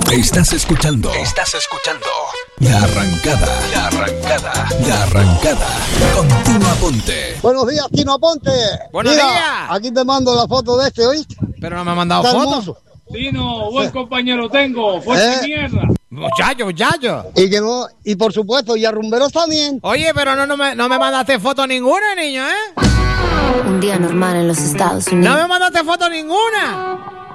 Estás escuchando La Arrancada. Continúa Ponte. Buenos días, Tino Aponte. Buenos días. Aquí te mando la foto de este, ¿oíste? Pero no me ha mandado Está fotos. hermoso. Tino, buen compañero tengo, fuerte mierda. Muchacho. Y que no, y por supuesto, y a rumberos también. Oye, pero no me mandaste foto ninguna, niño, ¿eh? Un día normal en los Estados Unidos. No me mandaste foto ninguna.